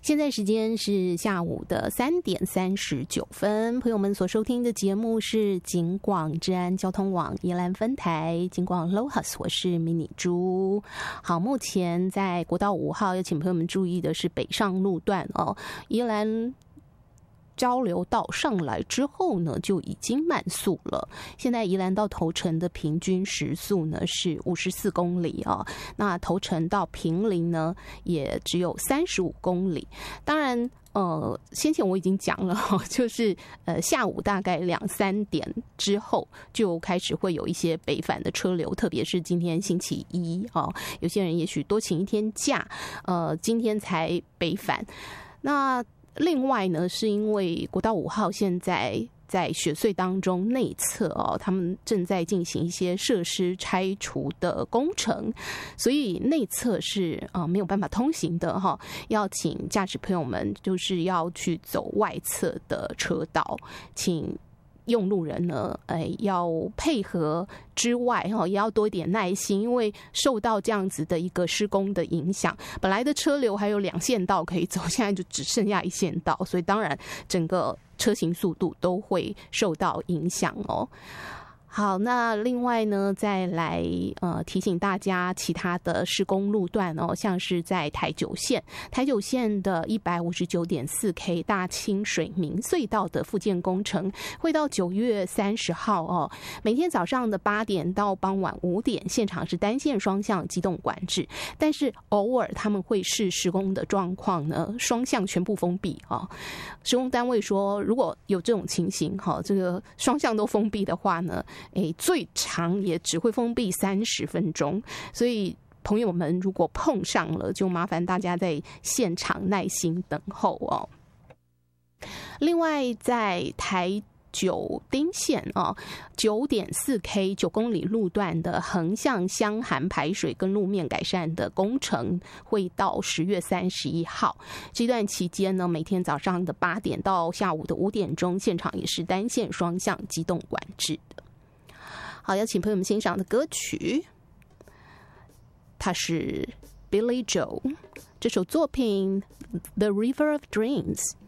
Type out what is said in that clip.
现在时间是下午的3点39分，朋友们所收听的节目是警广治安交通网宜兰分台警广 LOHAS， 我是迷你猪。好，目前在国道5号要请朋友们注意的是北上路段哦，宜兰交流道上来之后呢，就已经慢速了。现在宜兰到头城的平均时速呢是54公里啊，那头城到坪林呢也只有35公里。当然，先前我已经讲了，就是下午大概2-3点之后就开始会有一些北返的车流，特别是今天星期一啊，有些人也许多请一天假，今天才北返。那另外呢，是因为国道5号现在在雪隧当中内侧他们正在进行一些设施拆除的工程，所以内侧是没有办法通行的哈，要请驾驶朋友们就是要去走外侧的车道，请用路人呢，要配合之外，也要多一点耐心，因为受到这样子的一个施工的影响，本来的车流还有2线道可以走，现在就只剩下1线道，所以当然整个车行速度都会受到影响哦。好，那另外呢，再来提醒大家其他的施工路段哦，像是在台九线的 159.4K 大清水明隧道的复建工程会到9月30号哦，每天早上的8点到傍晚5点，现场是单线双向机动管制，但是偶尔他们会视施工的状况呢，双向全部封闭哦。施工单位说，如果有这种情形这个双向都封闭的话呢，最长也只会封闭30分钟，所以朋友们如果碰上了，就麻烦大家在现场耐心等候哦。另外，在台九丁线9.4K 9公里路段的横向箱涵排水跟路面改善的工程会到10月31号。这段期间呢，每天早上的8点到下午的5点钟，现场也是单线双向机动管制的。好，邀请朋友们欣赏的歌曲，它是 Billy Joel 这首作品 The River of Dreams。